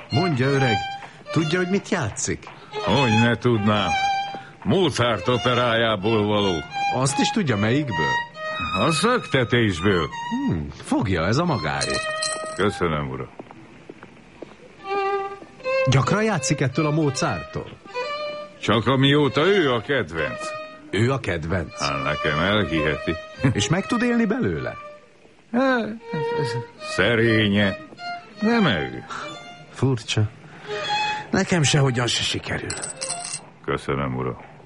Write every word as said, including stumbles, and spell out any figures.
Mondja, öreg, tudja, hogy mit játszik? Hogy ne tudnám. Mozart operájából való. Azt is tudja, melyikből? A szöktetésből. Hmm, fogja, ez a magáé. Köszönöm, uram. Gyakran játszik ettől a Mozarttól? Csak amióta ő a kedvenc. Ő a kedvenc? Hát nekem elhiheti. És meg tud élni belőle? Szerénye. De meg. Furcsa. Nekem sehogyan se sikerül. Köszönöm, uram.